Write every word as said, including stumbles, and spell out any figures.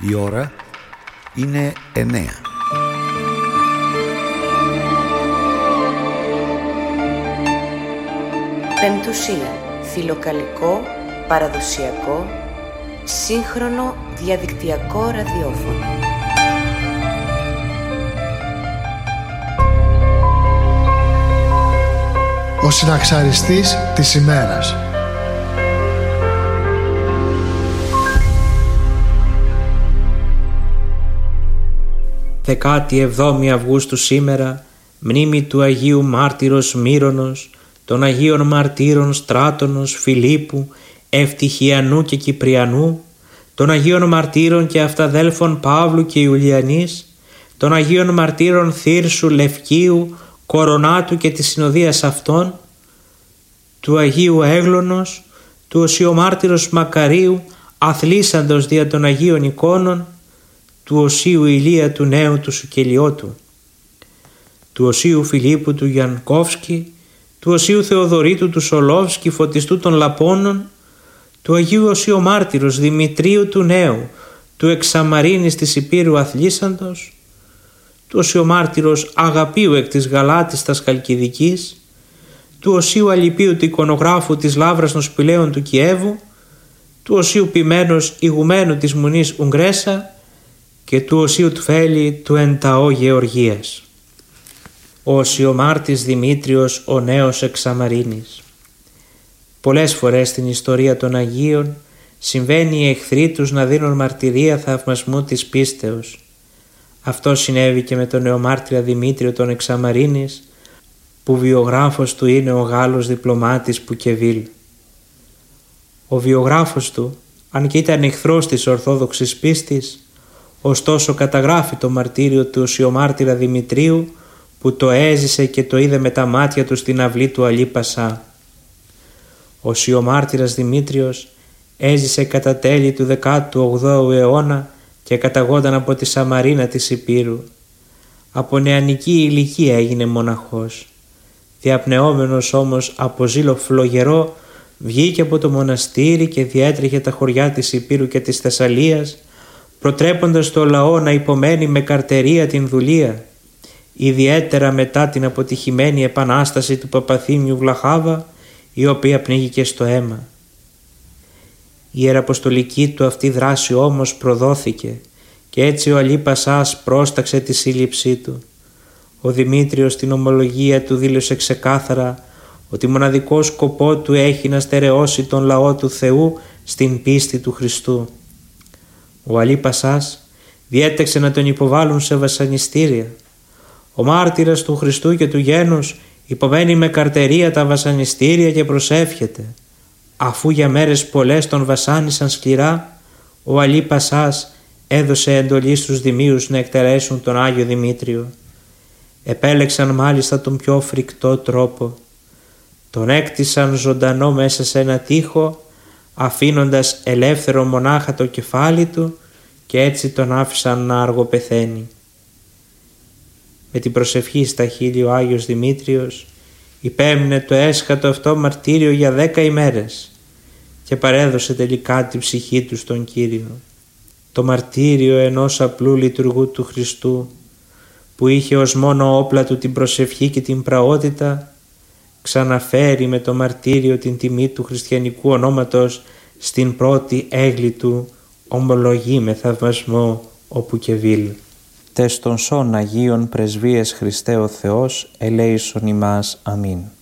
Η ώρα είναι εννέα. Πεμπτουσία. Φιλοκαλικό, παραδοσιακό, σύγχρονο διαδικτυακό ραδιόφωνο. Ο συναξαριστής της ημέρας. δεκάτη εβδόμη Αυγούστου σήμερα, μνήμη του Αγίου Μάρτυρος Μύρονος, των Αγίων Μαρτύρων Στράτωνος, Φιλίππου, Ευτυχιανού και Κυπριανού, των Αγίων Μαρτύρων και Αυταδέλφων Παύλου και Ιουλιανής, των Αγίων Μαρτύρων Θύρσου, Λευκίου, Κορονάτου και της συνοδείας αυτών, του Αγίου Έγλωνος, του Οσιομάρτυρος Μακαρίου, αθλήσαντος δια των Αγίων εικόνων, του Οσίου Ηλία του Νέου του Σουκελιώτου, του Οσίου Φιλίππου του Γιανκόφσκι, του Οσίου Θεοδωρήτου του Σολόφσκι, φωτιστού των Λαπώνων, του Αγίου Οσιομάρτυρος Δημητρίου του Νέου, του Εξαμαρίνης της Υπήρου αθλήσαντος, του Οσιομάρτυρος Αγαπίου εκ της Γαλάτης τας Χαλκιδικής, του Οσίου Αλυπίου του Εικονογράφου της Λαύρας των Σπηλαίων του Κιέβου, του Οσίου Ποιμένος Ηγουμένου της Μονής Ουγγρέσα και του Οσίου Τφέλη του Ενταό Γεωργίας. Ο Οσιομάρτης Δημήτριος ο νέος Εξαμαρίνης. Πολλές φορές στην ιστορία των Αγίων συμβαίνει οι εχθροί τους να δίνουν μαρτυρία θαυμασμού της πίστεως. Αυτό συνέβη και με τον νεομάρτυρα Δημήτριο τον Εξαμαρίνης, που βιογράφος του είναι ο Γάλλος διπλωμάτης Πουκεβίλ. Ο βιογράφος του, αν και ήταν εχθρός της Ορθόδοξης πίστης, ωστόσο καταγράφει το μαρτύριο του Οσιομάρτυρα Δημητρίου, που το έζησε και το είδε με τα μάτια του στην αυλή του Αλή Πασά. Ο Οσιομάρτυρας Δημήτριος έζησε κατά τέλη του δεκάτου ογδόου αιώνα και καταγόταν από τη Σαμαρίνα της Υπήρου. Από νεανική ηλικία έγινε μοναχός. Διαπνεόμενος όμως από ζήλο φλογερό, βγήκε από το μοναστήρι και διέτρεχε τα χωριά της Υπήρου και της Θεσσαλίας, προτρέποντας το λαό να υπομένει με καρτερία την δουλεία, ιδιαίτερα μετά την αποτυχημένη επανάσταση του Παπαθήμιου Βλαχάβα, η οποία πνίγηκε στο αίμα. Η ιεραποστολική του αυτή δράση όμως προδόθηκε και έτσι ο Αλή Πασάς πρόσταξε τη σύλληψή του. Ο Δημήτριος στην ομολογία του δήλωσε ξεκάθαρα ότι μοναδικό σκοπό του έχει να στερεώσει τον λαό του Θεού στην πίστη του Χριστού. Ο Αλή Πασάς διέταξε να τον υποβάλουν σε βασανιστήρια. Ο μάρτυρας του Χριστού και του γένους υπομένει με καρτερία τα βασανιστήρια και προσεύχεται. Αφού για μέρες πολλές τον βασάνισαν σκληρά, ο Αλή Πασάς έδωσε εντολή στους δημίους να εκτερέσουν τον Άγιο Δημήτριο. Επέλεξαν μάλιστα τον πιο φρικτό τρόπο. Τον έκτισαν ζωντανό μέσα σε ένα τοίχο, αφήνοντας ελεύθερο μονάχα το κεφάλι του, και έτσι τον άφησαν να αργοπεθαίνει. Με την προσευχή στα χείλη ο Άγιος Δημήτριος υπέμεινε το έσχατο αυτό μαρτύριο για δέκα ημέρες και παρέδωσε τελικά την ψυχή του στον Κύριο. Το μαρτύριο ενός απλού λειτουργού του Χριστού, που είχε ως μόνο όπλα του την προσευχή και την πραότητα, ξαναφέρει με το μαρτύριο την τιμή του χριστιανικού ονόματος στην πρώτη έγκλη του ομολογεί με θαυμασμό ο Πουκεβίλ. Τες των σών Αγίων Πρεσβείες Χριστέ ο Θεός ελέησον ημάς. Αμήν.